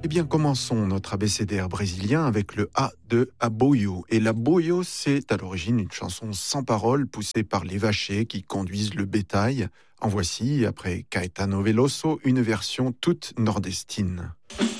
Eh bien, commençons notre abécédaire brésilien avec le A de Aboio. Et l'Aboio, c'est à l'origine une chanson sans paroles poussée par les vachers qui conduisent le bétail. En voici, après Caetano Veloso, une version toute nordestine.